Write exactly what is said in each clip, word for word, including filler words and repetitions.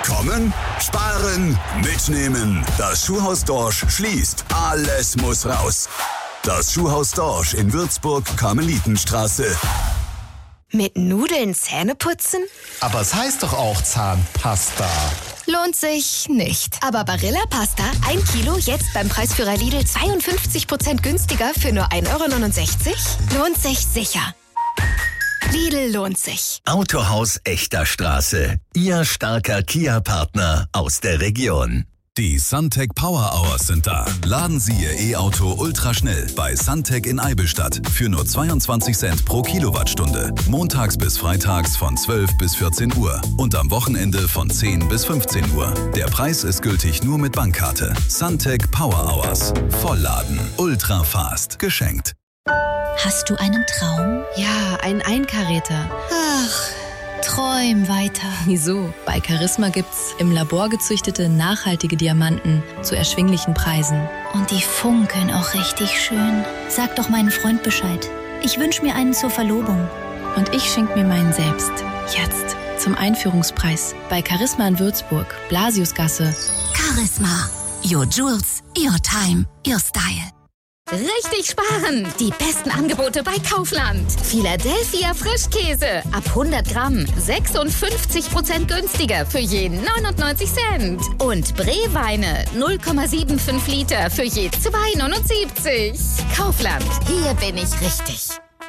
Kommen, sparen, mitnehmen. Das Schuhhaus Dorsch schließt. Alles muss raus. Das Schuhhaus Dorsch in Würzburg-Karmelitenstraße. Mit Nudeln Zähne putzen? Aber es heißt doch auch Zahnpasta. Lohnt sich nicht. Aber Barilla Pasta, ein Kilo, jetzt beim Preisführer Lidl zweiundfünfzig Prozent günstiger für nur ein Euro neunundsechzig? Lohnt sich sicher. Lidl lohnt sich. Autohaus Echter Straße. Ihr starker Kia-Partner aus der Region. Die Suntec Power Hours sind da. Laden Sie Ihr E-Auto ultraschnell bei Suntec in Eibelstadt für nur zweiundzwanzig Cent pro Kilowattstunde. Montags bis freitags von zwölf bis vierzehn Uhr und am Wochenende von zehn bis fünfzehn Uhr. Der Preis ist gültig nur mit Bankkarte. Suntec Power Hours. Vollladen. Ultra fast. Geschenkt. Hast du einen Traum? Ja, ein Einkaräter. Ach, träum weiter. Wieso? Bei Charisma gibt's im Labor gezüchtete, nachhaltige Diamanten zu erschwinglichen Preisen. Und die funkeln auch richtig schön. Sag doch meinen Freund Bescheid. Ich wünsche mir einen zur Verlobung. Und ich schenk mir meinen selbst. Jetzt. Zum Einführungspreis. Bei Charisma in Würzburg. Blasiusgasse. Charisma. Your Jewels, your time, your style. Richtig sparen! Die besten Angebote bei Kaufland. Philadelphia Frischkäse. Ab hundert Gramm. sechsundfünfzig Prozent günstiger für je neunundneunzig Cent. Und Bree-Weine. null Komma fünfundsiebzig Liter für je zwei neunundsiebzig. Kaufland. Hier bin ich richtig.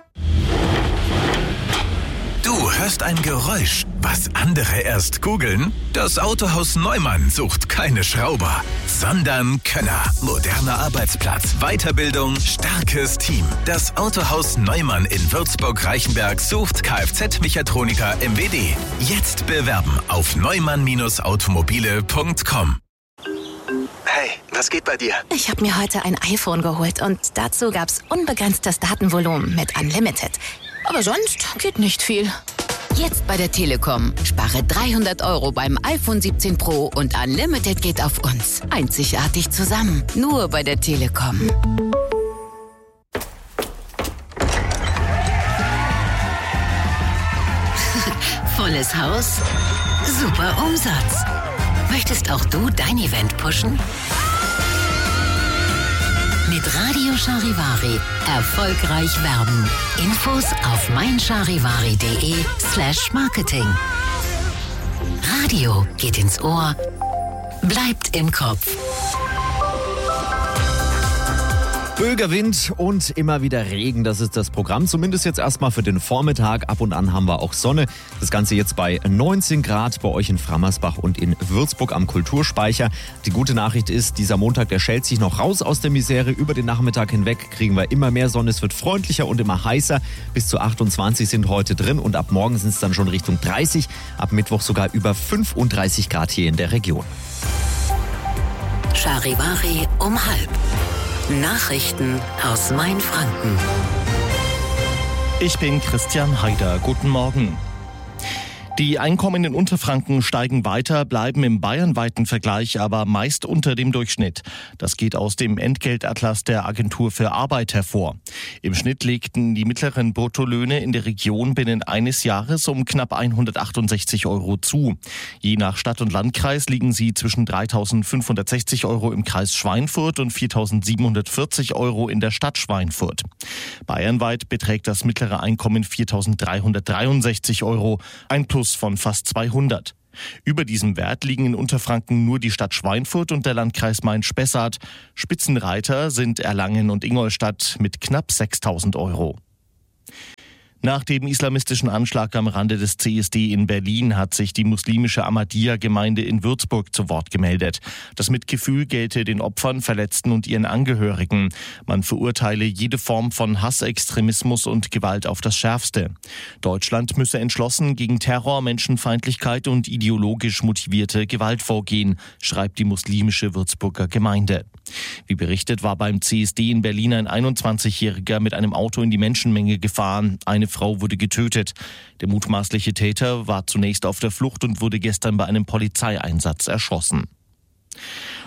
Du hörst ein Geräusch, was andere erst googeln? Das Autohaus Neumann sucht keine Schrauber, sondern Könner. Moderner Arbeitsplatz, Weiterbildung, starkes Team. Das Autohaus Neumann in Würzburg-Reichenberg sucht Kfz-Mechatroniker M W D. Jetzt bewerben auf neumann automobile punkt com. Hey, was geht bei dir? Ich habe mir heute ein iPhone geholt und dazu gab's unbegrenztes Datenvolumen mit Unlimited. Aber sonst geht nicht viel. Jetzt bei der Telekom. Spare dreihundert Euro beim iPhone siebzehn Pro und Unlimited geht auf uns. Einzigartig zusammen. Nur bei der Telekom. Volles Haus, super Umsatz. Möchtest auch du dein Event pushen? Mit Radio Charivari erfolgreich werben. Infos auf meincharivari.de slash marketing. Radio geht ins Ohr, bleibt im Kopf. Böiger Wind und immer wieder Regen, das ist das Programm. Zumindest jetzt erstmal für den Vormittag. Ab und an haben wir auch Sonne. Das Ganze jetzt bei neunzehn Grad bei euch in Frammersbach und in Würzburg am Kulturspeicher. Die gute Nachricht ist, dieser Montag, der schält sich noch raus aus der Misere. Über den Nachmittag hinweg kriegen wir immer mehr Sonne. Es wird freundlicher und immer heißer. Bis zu achtundzwanzig sind heute drin und ab morgen sind es dann schon Richtung dreißig. Ab Mittwoch sogar über fünfunddreißig Grad hier in der Region. Charivari um halb. Nachrichten aus Mainfranken. Ich bin Christian Haider. Guten Morgen. Die Einkommen in Unterfranken steigen weiter, bleiben im bayernweiten Vergleich aber meist unter dem Durchschnitt. Das geht aus dem Entgeltatlas der Agentur für Arbeit hervor. Im Schnitt legten die mittleren Bruttolöhne in der Region binnen eines Jahres um knapp hundertachtundsechzig Euro zu. Je nach Stadt und Landkreis liegen sie zwischen dreitausendfünfhundertsechzig Euro im Kreis Schweinfurt und viertausendsiebenhundertvierzig Euro in der Stadt Schweinfurt. Bayernweit beträgt das mittlere Einkommen viertausenddreihundertdreiundsechzig Euro, ein Plus von fast zweihundert. Über diesem Wert liegen in Unterfranken nur die Stadt Schweinfurt und der Landkreis Main-Spessart. Spitzenreiter sind Erlangen und Ingolstadt mit knapp sechstausend Euro. Nach dem islamistischen Anschlag am Rande des C S D in Berlin hat sich die muslimische Ahmadiyya-Gemeinde in Würzburg zu Wort gemeldet. Das Mitgefühl gelte den Opfern, Verletzten und ihren Angehörigen. Man verurteile jede Form von Hassextremismus und Gewalt auf das Schärfste. Deutschland müsse entschlossen gegen Terror, Menschenfeindlichkeit und ideologisch motivierte Gewalt vorgehen, schreibt die muslimische Würzburger Gemeinde. Wie berichtet, war beim C S D in Berlin ein einundzwanzigjähriger mit einem Auto in die Menschenmenge gefahren. Eine Frau wurde getötet. Der mutmaßliche Täter war zunächst auf der Flucht und wurde gestern bei einem Polizeieinsatz erschossen.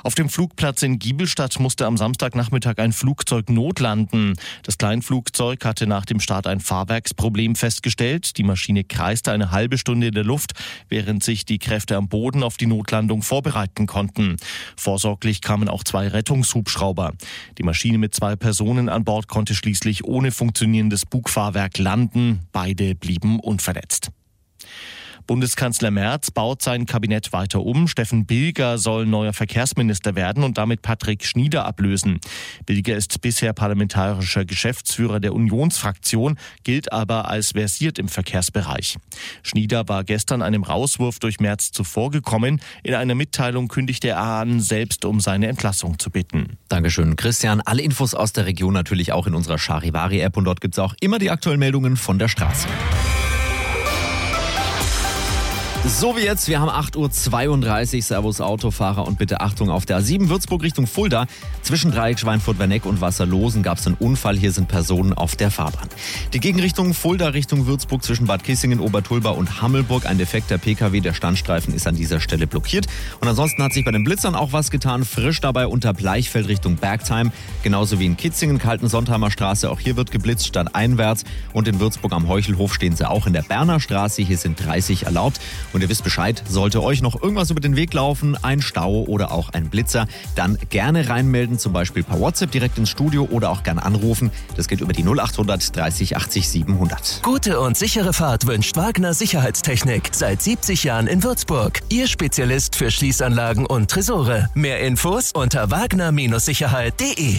Auf dem Flugplatz in Giebelstadt musste am Samstagnachmittag ein Flugzeug notlanden. Das Kleinflugzeug hatte nach dem Start ein Fahrwerksproblem festgestellt. Die Maschine kreiste eine halbe Stunde in der Luft, während sich die Kräfte am Boden auf die Notlandung vorbereiten konnten. Vorsorglich kamen auch zwei Rettungshubschrauber. Die Maschine mit zwei Personen an Bord konnte schließlich ohne funktionierendes Bugfahrwerk landen. Beide blieben unverletzt. Bundeskanzler Merz baut sein Kabinett weiter um. Steffen Bilger soll neuer Verkehrsminister werden und damit Patrick Schnieder ablösen. Bilger ist bisher parlamentarischer Geschäftsführer der Unionsfraktion, gilt aber als versiert im Verkehrsbereich. Schnieder war gestern einem Rauswurf durch Merz zuvorgekommen. In einer Mitteilung kündigte er an, selbst um seine Entlassung zu bitten. Dankeschön, Christian. Alle Infos aus der Region natürlich auch in unserer Charivari-App und dort gibt es auch immer die aktuellen Meldungen von der Straße. So wie jetzt, wir haben acht Uhr zweiunddreißig, Servus Autofahrer und bitte Achtung auf der A sieben Würzburg Richtung Fulda. Zwischen Dreieck Schweinfurt-Werneck und Wasserlosen gab es einen Unfall, hier sind Personen auf der Fahrbahn. Die Gegenrichtung Fulda Richtung Würzburg zwischen Bad Kissingen, Obertulba und Hammelburg, ein defekter P K W, der Standstreifen ist an dieser Stelle blockiert. Und ansonsten hat sich bei den Blitzern auch was getan, frisch dabei unter Bleichfeld Richtung Bergtheim, genauso wie in Kitzingen, Kalten-Sontheimer Straße, auch hier wird geblitzt, stadteinwärts und in Würzburg am Heuchelhof stehen sie auch in der Berner Straße, hier sind dreißig erlaubt. Und ihr wisst Bescheid, sollte euch noch irgendwas über den Weg laufen, ein Stau oder auch ein Blitzer, dann gerne reinmelden, zum Beispiel per WhatsApp direkt ins Studio oder auch gerne anrufen. Das geht über die null acht hundert dreißig achtzig siebenhundert. Gute und sichere Fahrt wünscht Wagner Sicherheitstechnik. Seit siebzig Jahren in Würzburg. Ihr Spezialist für Schließanlagen und Tresore. Mehr Infos unter wagner Sicherheit punkt de.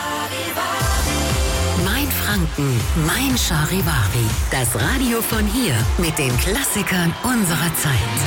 Mein Franken, mein Charivari. Das Radio von hier mit den Klassikern unserer Zeit.